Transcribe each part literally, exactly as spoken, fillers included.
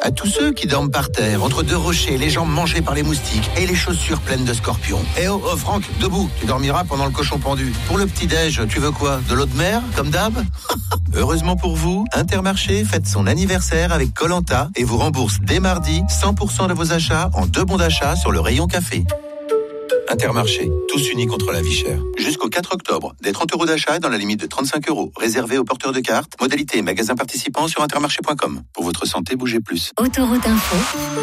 À tous ceux qui dorment par terre, entre deux rochers, les jambes mangées par les moustiques et les chaussures pleines de scorpions. Eh oh, oh Franck, debout, tu dormiras pendant le cochon pendu. Pour le petit-déj, tu veux quoi? De l'eau de mer, comme d'hab? Heureusement pour vous, Intermarché fête son anniversaire avec Koh Lanta et vous rembourse dès mardi cent pour cent de vos achats en deux bons d'achat sur le rayon café. Intermarché, tous unis contre la vie chère. Jusqu'au quatre octobre, des trente euros d'achat dans la limite de trente-cinq euros, réservés aux porteurs de cartes. Modalité et magasins participants sur intermarché point com. Pour votre santé, bougez plus. Autoroute Info.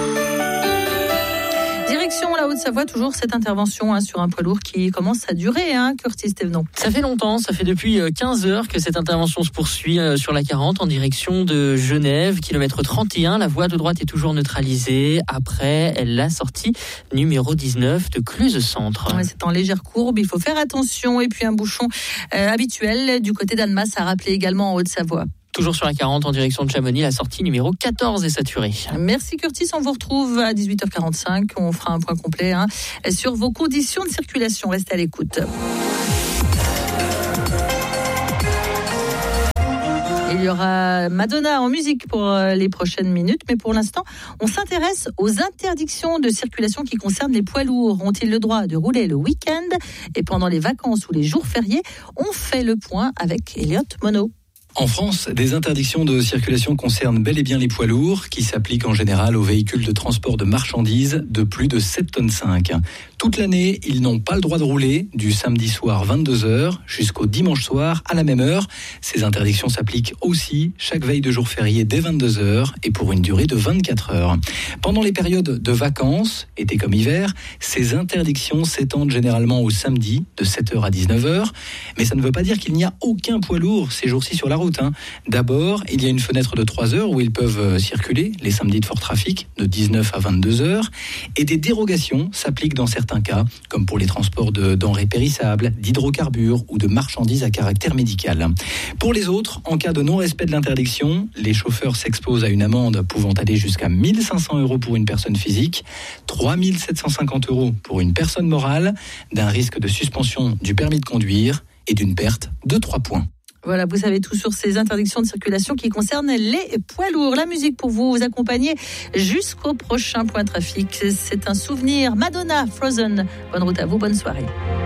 Direction la Haute-Savoie, toujours cette intervention hein, sur un poids lourd qui commence à durer, hein, Curtis Thévenon. Ça fait longtemps, ça fait depuis quinze heures que cette intervention se poursuit sur la quarante en direction de Genève, kilomètre trente et un. La voie de droite est toujours neutralisée après la sortie numéro dix-neuf de Cluse-Centre. Ouais, c'est en légère courbe, il faut faire attention. Et puis un bouchon euh, habituel du côté d'Annemasse à rappeler également en Haute-Savoie. Toujours sur la quarante en direction de Chamonix, la sortie numéro quatorze est saturée. Merci Curtis, on vous retrouve à dix-huit heures quarante-cinq. On fera un point complet hein, sur vos conditions de circulation. Restez à l'écoute. Il y aura Madonna en musique pour les prochaines minutes, mais pour l'instant, on s'intéresse aux interdictions de circulation qui concernent les poids lourds. Ont-ils le droit de rouler le week-end et pendant les vacances ou les jours fériés? On fait le point avec Elliot Monod. En France, des interdictions de circulation concernent bel et bien les poids lourds qui s'appliquent en général aux véhicules de transport de marchandises de plus de sept tonnes cinq. Toute l'année, ils n'ont pas le droit de rouler du samedi soir vingt-deux heures jusqu'au dimanche soir à la même heure. Ces interdictions s'appliquent aussi chaque veille de jour férié dès vingt-deux heures et pour une durée de vingt-quatre heures. Pendant les périodes de vacances, été comme hiver, ces interdictions s'étendent généralement au samedi de sept heures à dix-neuf heures. Mais ça ne veut pas dire qu'il n'y a aucun poids lourd ces jours-ci sur la route. D'abord, il y a une fenêtre de trois heures où ils peuvent circuler, les samedis de fort trafic, de dix-neuf à vingt-deux heures. Et des dérogations s'appliquent dans certains cas, comme pour les transports de denrées périssables, d'hydrocarbures ou de marchandises à caractère médical. Pour les autres, en cas de non-respect de l'interdiction, les chauffeurs s'exposent à une amende pouvant aller jusqu'à mille cinq cents euros pour une personne physique, trois mille sept cent cinquante euros pour une personne morale, d'un risque de suspension du permis de conduire et d'une perte de trois points. Voilà, vous savez tout sur ces interdictions de circulation qui concernent les poids lourds. La musique pour vous, vous accompagner jusqu'au prochain point trafic. C'est un souvenir. Madonna, Frozen. Bonne route à vous, bonne soirée.